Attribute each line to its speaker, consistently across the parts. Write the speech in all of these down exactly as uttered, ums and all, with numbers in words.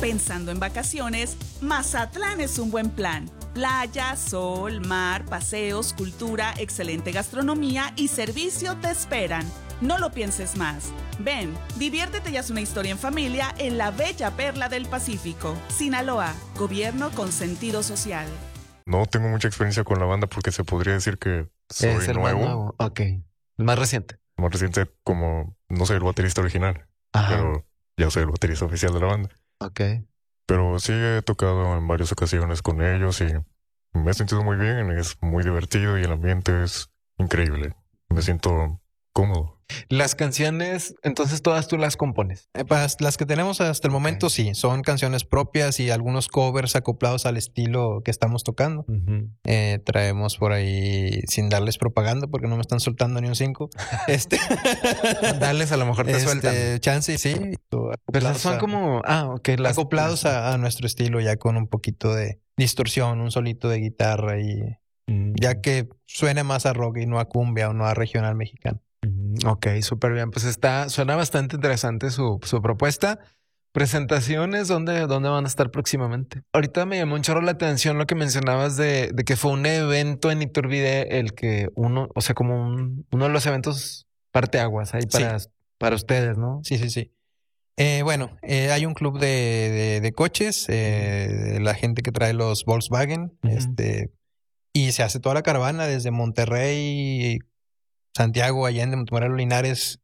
Speaker 1: Pensando en vacaciones, Mazatlán es un buen plan. Playa, sol, mar, paseos, cultura, excelente gastronomía y servicio te esperan. No lo pienses más. Ven, diviértete y haz una historia en familia en la bella perla del Pacífico. Sinaloa, gobierno con sentido social.
Speaker 2: No tengo mucha experiencia con la banda porque se podría decir que soy
Speaker 3: es el
Speaker 2: nuevo.
Speaker 3: Más nuevo. Ok. El más reciente.
Speaker 2: Más reciente como no soy el baterista original,
Speaker 3: Ajá.
Speaker 2: pero ya soy el baterista oficial de la banda.
Speaker 3: Ok.
Speaker 2: Pero sí he tocado en varias ocasiones con ellos y me he sentido muy bien, es muy divertido y el ambiente es increíble. Me siento cómodo.
Speaker 3: Las canciones, entonces todas tú las compones.
Speaker 4: Eh, para las que tenemos hasta el momento,
Speaker 3: Ok.
Speaker 4: sí, son canciones propias y algunos covers acoplados al estilo que estamos tocando.
Speaker 3: Uh-huh.
Speaker 4: Eh, traemos por ahí, sin darles propaganda, porque no me están soltando ni un cinco. este,
Speaker 3: Dales, a lo mejor te
Speaker 4: este,
Speaker 3: sueltan.
Speaker 4: chance, sí.
Speaker 3: Pero
Speaker 4: acoplados
Speaker 3: son
Speaker 4: a-
Speaker 3: como... Ah, ok. Las,
Speaker 4: acoplados a, a nuestro estilo, ya con un poquito de distorsión, un solito de guitarra y
Speaker 3: Mm,
Speaker 4: ya que suene más a rock y no a cumbia o no a regional mexicano.
Speaker 3: mm, ok, súper bien. Pues está, suena bastante interesante su, su propuesta. Presentaciones, ¿dónde, ¿dónde van a estar próximamente? Ahorita me llamó un chorro la atención lo que mencionabas de, de que fue un evento en Iturbide el que uno, o sea, como un, uno de los eventos parteaguas ahí para, para ustedes, ¿no?
Speaker 4: Sí, sí, sí. Eh, bueno, eh, hay un club de, de, de coches, eh, de la gente que trae los Volkswagen,
Speaker 3: Ujú.
Speaker 4: este, y se hace toda la caravana desde Monterrey, Santiago, Allende, Montemorelos, Linares,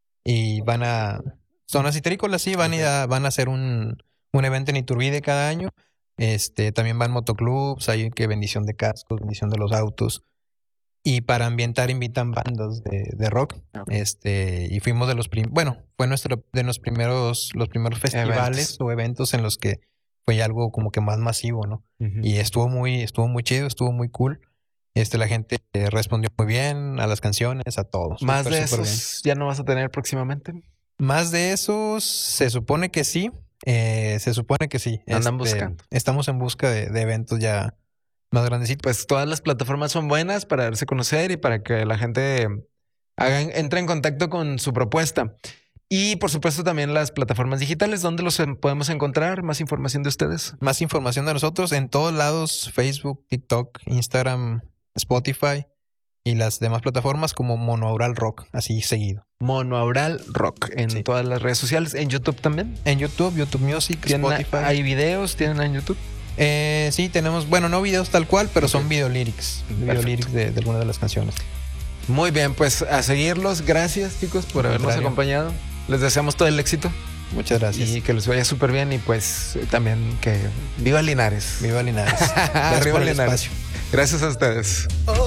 Speaker 4: y van a zonas citrícolas, sí, van, a, ir a- van a hacer un, un evento en Iturbide cada año. Este, también van motoclubs, hay que bendición de cascos, bendición de los autos. Y para ambientar invitan bandas de, de rock.
Speaker 3: Ok.
Speaker 4: Este, y fuimos de los prim bueno, fue nuestro de los primeros, los primeros festivales
Speaker 3: Eventos.
Speaker 4: o eventos en los que fue algo como que más masivo, ¿no?
Speaker 3: Ujú.
Speaker 4: Y estuvo muy, estuvo muy chido, estuvo muy cool. Este, la gente eh, respondió muy bien a las canciones, a todos.
Speaker 3: Más
Speaker 4: Súper,
Speaker 3: de
Speaker 4: súper
Speaker 3: esos ya no vas a tener próximamente.
Speaker 4: bien. Más de esos, se supone que sí. eh, se supone que sí.
Speaker 3: Andan
Speaker 4: Este,
Speaker 3: buscando.
Speaker 4: Estamos en busca de, de eventos ya más grandecitos.
Speaker 3: Pues todas las plataformas son buenas para darse a conocer y para que la gente haga, entre en contacto con su propuesta. Y por supuesto también las plataformas digitales, donde los em- podemos encontrar más información de ustedes.
Speaker 4: Más información de nosotros en todos lados: Facebook, TikTok, Instagram, Spotify y las demás plataformas como Monoaural Rock, así seguido.
Speaker 3: Monoaural Rock en
Speaker 4: Sí.
Speaker 3: todas las redes sociales, en YouTube también.
Speaker 4: En YouTube, YouTube Music,
Speaker 3: ¿Tienen,
Speaker 4: Spotify.
Speaker 3: hay videos, tienen en YouTube.
Speaker 4: Eh, sí, tenemos, bueno, no videos tal cual, pero son video lyrics. Video
Speaker 3: Perfecto.
Speaker 4: lyrics de, de algunas de las canciones.
Speaker 3: Muy bien, pues a seguirlos. Gracias, chicos, por
Speaker 4: Al
Speaker 3: habernos
Speaker 4: contrario.
Speaker 3: acompañado. Les deseamos todo el éxito
Speaker 4: Muchas gracias.
Speaker 3: y que les vaya súper bien. Y pues eh, también que viva Linares.
Speaker 4: Viva Linares. Gracias
Speaker 3: Arriba
Speaker 4: por el
Speaker 3: Linares.
Speaker 4: espacio.
Speaker 3: Gracias a ustedes.